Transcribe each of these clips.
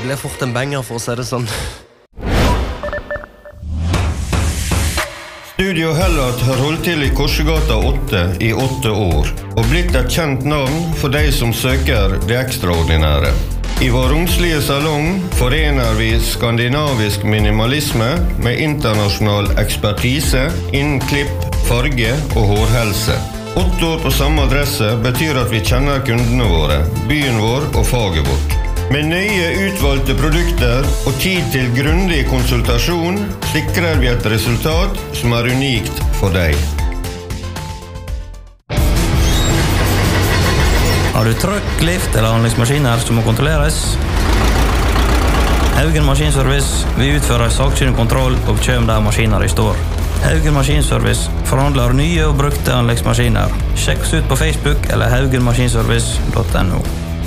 ble fort en banger for å si det sånn. Studio Hellat har holdt til i Korsegata 8 i 8 år, og blitt et kjent navn for de som søker det ekstraordinære. I vår romslige salong forener vi skandinavisk minimalisme med internasjonal ekspertise innen klipp, farge og hårhelse. 8 år på samme adresse betyr at vi kjenner kundene våre, byen vår og faget vårt. Med nøye utvalgte produkter og tid til grundig konsultasjon sikrer vi et resultat som er unikt for deg. Har du trøkk, lift eller anleggsmaskiner som må kontrolleres? Haugen Maskinservice, vi utfører saksynlig kontroll og kjøm der maskiner i står. Haugen Maskinservice forhandler nye og brukte anleggsmaskiner. Sjekk oss ut på Facebook eller haugenmaskinservice.no.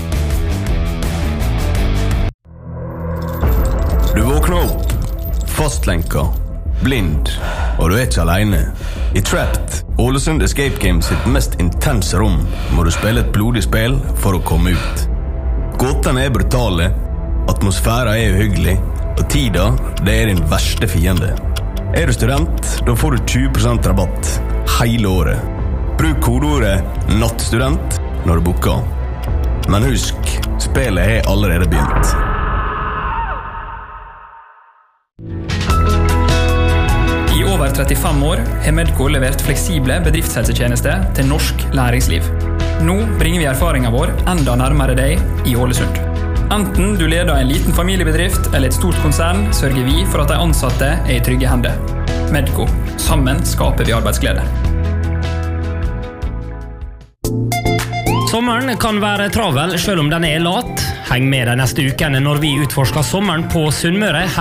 Du våkner opp, fastlenka, blind, og du er ikke alene. I Trapped, Ålesund Escape Games sitt mest intense rom, må du spille et blodig spill for å komme ut. Gåtene er brutale, atmosfæren er uhyggelig, og tida, det er din verste fiende. Er du student, da får du 20% rabatt hele året. Bruk kodeordet NATTSTUDENT når du booker. Men husk, spillet har allerede begynt. I over 35 år har Medco levert fleksible bedriftshelsetjenester til norsk næringsliv. Nå bringer vi erfaringen vår enda nærmere deg i Ålesund. Enten du leder en liten familiebedrift eller et stort konsern, sørger vi for at de ansatte er i trygge hender. Medco. Sammen skaper vi arbeidsglede. Sommeren kan være travel, selv om den er lat. Heng med de neste ukene når vi utforsker sommeren på Sunnmøre.